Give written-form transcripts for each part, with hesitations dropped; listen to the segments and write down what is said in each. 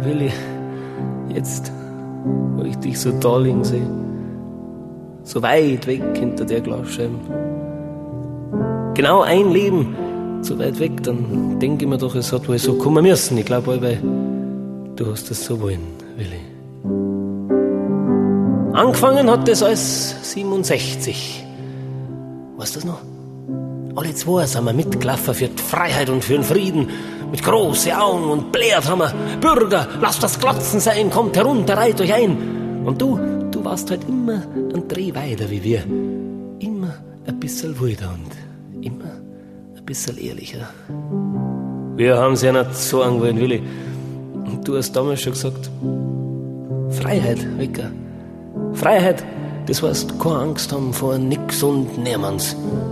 Willi, jetzt, wo ich dich so da liegen sehe, so weit weg hinter der Glasscheibe, genau ein Leben so weit weg, dann denke ich mir doch, es hat wohl so kommen müssen. Ich glaube, weil du hast es so wollen, Willi. Angefangen hat das alles 67. Weißt du das noch? Alle zwei sind wir mitgelaufen für die Freiheit und für den Frieden. Mit großen Augen und blärt haben wir: Bürger, lasst das Glotzen sein, kommt herunter, reiht euch ein. Und du warst halt immer ein Dreh weiter wie wir. Immer ein bisschen wilder und immer ein bisschen ehrlicher. Wir haben's ja nicht sagen wollen, Willi. Und du hast damals schon gesagt: Freiheit, Wecker. Freiheit, das heißt keine Angst haben vor nix und niemands.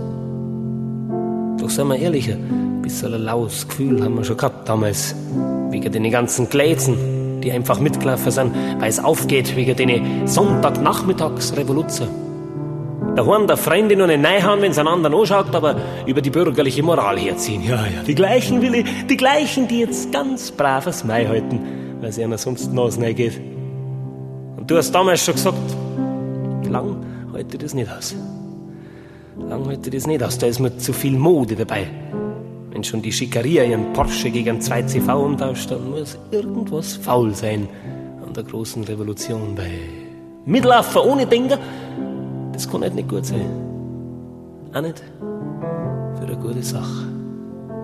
Doch seien wir ehrlich, ein bisschen ein laues Gefühl haben wir schon gehabt damals. Wegen den ganzen Glätzen, die einfach mitgelaufen sind, weil es aufgeht, wegen den Sonntagnachmittagsrevolution. Daheim der Freunde nur nicht reinhauen, wenn es einen anderen anschaut, aber über die bürgerliche Moral herziehen. Ja, die gleichen, Willi, die gleichen, die jetzt ganz braves Mai halten, weil es ihnen sonst die Nase reingeht. Und du hast damals schon gesagt, lang halte ich das nicht aus. Lang halte ich das nicht aus, da ist mir zu viel Mode dabei. Wenn schon die Schickeria ihren Porsche gegen einen 2CV umtauscht, dann muss irgendwas faul sein an der großen Revolution. Bei Mitlaufen ohne Denker, das kann halt nicht gut sein. Auch nicht für eine gute Sache.